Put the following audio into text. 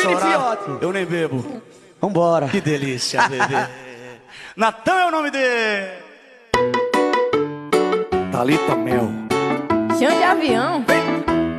chorar, fiote. eu nem bebo. Vambora. Que delícia, bebê. Natan é o nome dele. Thalita Mel. Chão de avião.